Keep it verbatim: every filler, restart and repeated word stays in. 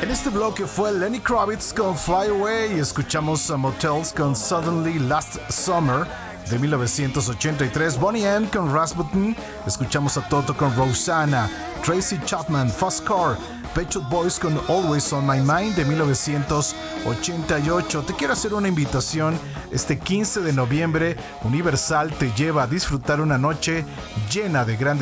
En este bloque fue Lenny Kravitz con Fly Away, escuchamos a Motels con Suddenly Last Summer de mil novecientos ochenta y tres, Bonnie M con Rasputin, escuchamos a Toto con Rosanna, Tracy Chapman, Fast Car, Pet Shop Boys con Always on My Mind de mil novecientos ochenta y ocho. Te quiero hacer una invitación. Este quince de noviembre, Universal te lleva a disfrutar una noche llena de grandes